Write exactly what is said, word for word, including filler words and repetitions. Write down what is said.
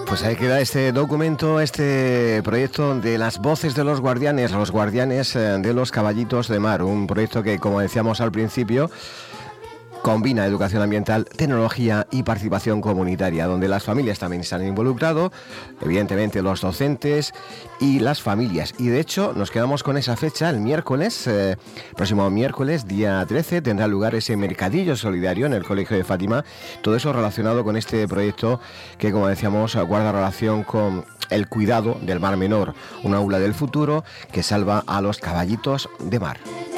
Pues ahí queda este documento, este proyecto de las voces de los guardianes, los guardianes de los caballitos de mar. Un proyecto que, como decíamos al principio, combina educación ambiental, tecnología y participación comunitaria, donde las familias también se han involucrado, evidentemente los docentes y las familias. Y de hecho nos quedamos con esa fecha, el miércoles, eh, próximo miércoles, día trece, tendrá lugar ese mercadillo solidario en el Colegio de Fátima. Todo eso relacionado con este proyecto que, como decíamos, guarda relación con el cuidado del mar menor, un aula del futuro que salva a los caballitos de mar.